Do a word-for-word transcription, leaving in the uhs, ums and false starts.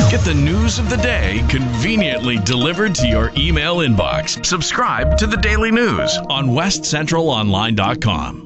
Get the news of the day conveniently delivered to your email inbox. Subscribe to the Daily News on west central online dot com.